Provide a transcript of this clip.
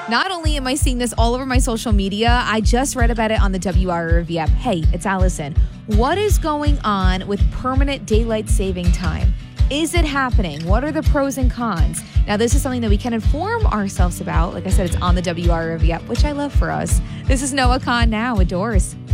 Not only am I seeing this all over my social media, I just read about it on the WRRV app. Hey, it's Allison. What is going on with permanent daylight saving time? Is it happening? What are the pros and cons? Now, this is something that we can inform ourselves about. Like I said, it's on the WRRV app, which I love for us. This is Noah Khan now with Doors.